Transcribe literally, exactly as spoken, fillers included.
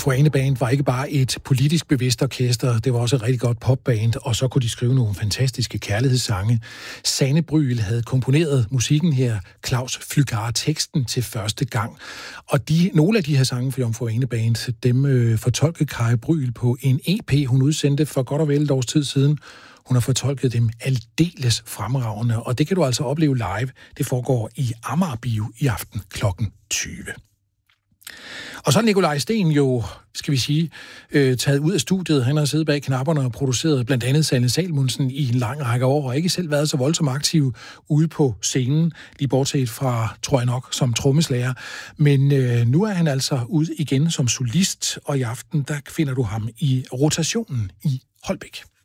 Jomfru Ane Band var ikke bare et politisk bevidst orkester, det var også et rigtig godt popband, og så kunne de skrive nogle fantastiske kærlighedssange. Sanne Bryl havde komponeret musikken her, Claus Flygare teksten til første gang. Og de, nogle af de her sange for Jomfru Ane Band, dem øh, fortolkede Kari Bryl på en E P, hun udsendte for godt og vel et års tid siden. Hun har fortolket dem aldeles fremragende, og det kan du altså opleve live. Det foregår i Amager Bio i aften klokken tyve. Og så er Nikolaj Steen jo, skal vi sige, øh, taget ud af studiet. Han har siddet bag knapperne og produceret blandt andet Sanne Salomonsen i en lang række år, og ikke selv været så voldsomt aktiv ude på scenen, lige bortset fra, tror jeg nok, som trommeslager. Men øh, nu er han altså ude igen som solist, og i aften, der finder du ham i rotationen i Holbæk.